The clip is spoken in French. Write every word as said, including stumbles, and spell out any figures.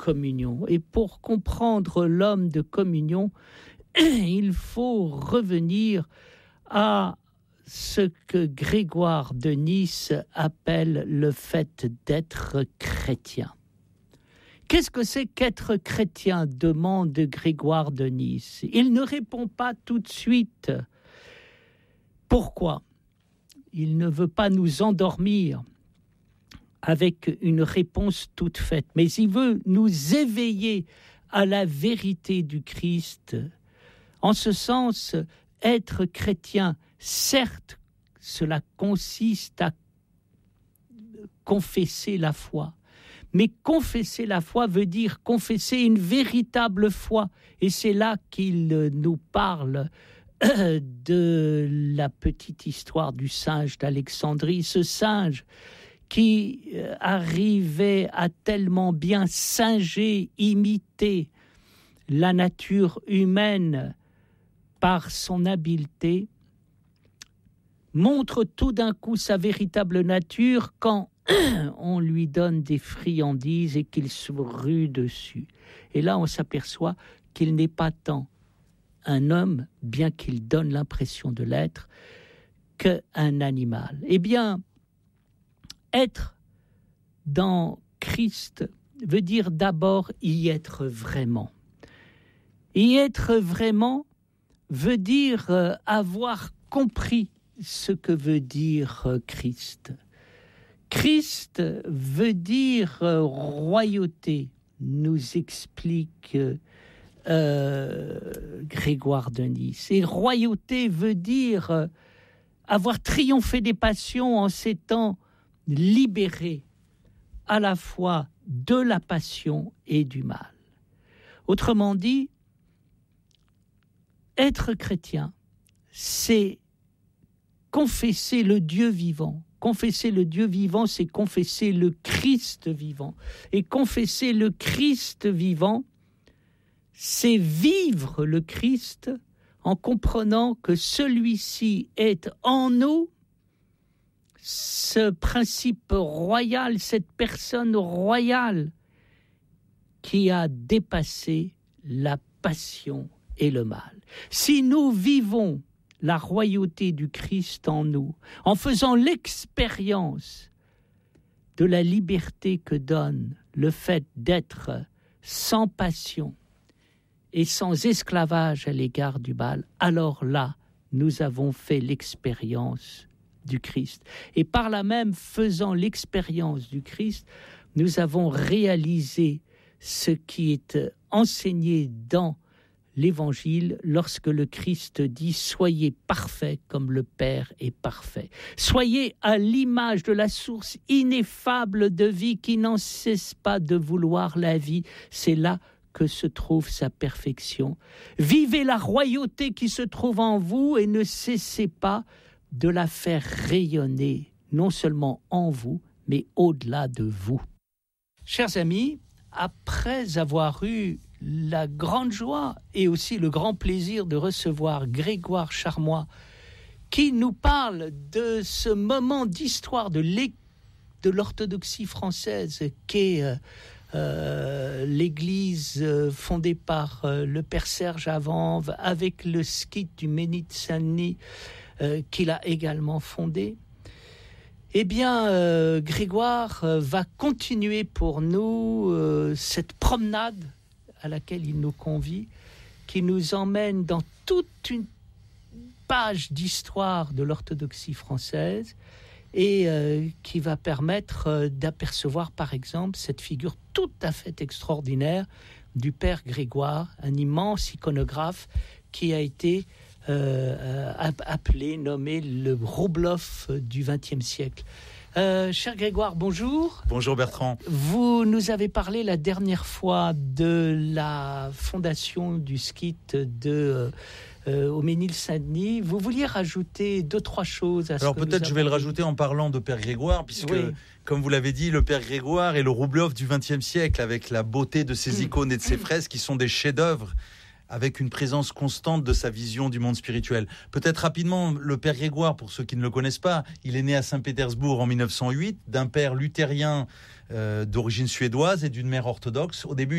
communion. Et pour comprendre l'homme de communion, il faut revenir à ce que Grégoire de Nice appelle le fait d'être chrétien. Qu'est-ce que c'est qu'être chrétien ? Demande Grégoire de Nice. Il ne répond pas tout de suite. Pourquoi ? Il ne veut pas nous endormir avec une réponse toute faite, mais il veut nous éveiller à la vérité du Christ. En ce sens, être chrétien, certes, cela consiste à confesser la foi. Mais confesser la foi veut dire confesser une véritable foi. Et c'est là qu'il nous parle de la petite histoire du singe d'Alexandrie. Ce singe qui arrivait à tellement bien singer, imiter la nature humaine par son habileté, montre tout d'un coup sa véritable nature quand on lui donne des friandises et qu'il se rue dessus. Et là, on s'aperçoit qu'il n'est pas tant un homme, bien qu'il donne l'impression de l'être, qu'un animal. Eh bien, être dans Christ veut dire d'abord y être vraiment. Y être vraiment veut dire euh, avoir compris ce que veut dire euh, Christ. Christ veut dire euh, royauté, nous explique euh, euh, Grégoire de Nice. Et royauté veut dire euh, avoir triomphé des passions en s'étant libéré à la fois de la passion et du mal. Autrement dit, être chrétien, c'est confesser le Dieu vivant. Confesser le Dieu vivant, c'est confesser le Christ vivant. Et confesser le Christ vivant, c'est vivre le Christ en comprenant que celui-ci est en nous, ce principe royal, cette personne royale qui a dépassé la passion et le mal. Si nous vivons la royauté du Christ en nous, en faisant l'expérience de la liberté que donne le fait d'être sans passion et sans esclavage à l'égard du mal, alors là, nous avons fait l'expérience du Christ. Et par là même, faisant l'expérience du Christ, nous avons réalisé ce qui est enseigné dans l'Évangile lorsque le Christ dit « Soyez parfaits comme le Père est parfait ». Soyez à l'image de la source ineffable de vie qui n'en cesse pas de vouloir la vie. C'est là que se trouve sa perfection. Vivez la royauté qui se trouve en vous et ne cessez pas de la faire rayonner, non seulement en vous, mais au-delà de vous. Chers amis, après avoir eu la grande joie et aussi le grand plaisir de recevoir Grégoire Charmois, qui nous parle de ce moment d'histoire de, l'é- de l'orthodoxie française qu'est euh, euh, l'église euh, fondée par euh, le père Serge Avanve, avec le skit du Ménit Saint-Denis euh, qu'il a également fondé. Eh bien, euh, Grégoire euh, va continuer pour nous euh, cette promenade à laquelle il nous convie, qui nous emmène dans toute une page d'histoire de l'orthodoxie française et euh, qui va permettre euh, d'apercevoir, par exemple, cette figure tout à fait extraordinaire du père Grégoire, un immense iconographe qui a été euh, appelé, nommé le Wróblow du vingtième siècle. Euh, cher Grégoire, bonjour. Bonjour Bertrand. Vous nous avez parlé la dernière fois de la fondation du skit de euh, au Ménil-Saint-Denis. Vous vouliez rajouter deux, trois choses à ce Alors que peut-être nous je vais avons le dit. rajouter en parlant de Père Grégoire, puisque, oui. comme vous l'avez dit, le Père Grégoire est le Wróblow du vingtième siècle, avec la beauté de ses icônes et de ses fresques, qui sont des chefs-d'œuvre avec une présence constante de sa vision du monde spirituel. Peut-être rapidement, le père Grégoire, pour ceux qui ne le connaissent pas, il est né à Saint-Pétersbourg en mille neuf cent huit, d'un père luthérien euh, d'origine suédoise et d'une mère orthodoxe. Au début,